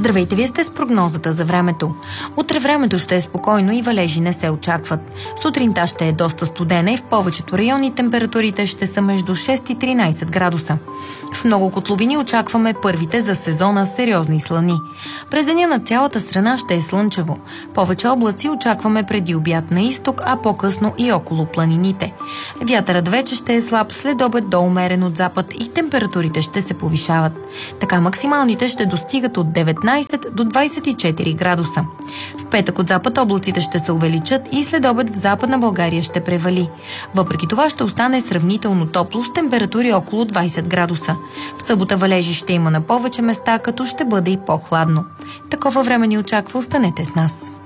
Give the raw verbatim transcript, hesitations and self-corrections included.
Здравейте, вие сте с прогнозата за времето. Утре времето ще е спокойно и валежи не се очакват. Сутринта ще е доста студена и в повечето райони температурите ще са между шест и тринайсет градуса. В много котловини очакваме първите за сезона сериозни слани. През деня на цялата страна ще е слънчево. Повече облаци очакваме преди обяд на изток, а по-късно и около планините. Вятърът вече ще е слаб, след обед до умерен от запад и температурите ще се повишават. Така максималните ще достигат от деветнайсет до двайсет и четири градуса. В петък от запад облаците ще се увеличат и след обед в Западна България ще превали. Въпреки това ще остане сравнително топло с температури около двайсет градуса. В събота валежи ще има на повече места, като ще бъде и по-хладно. Такова време ни очаква, останете с нас.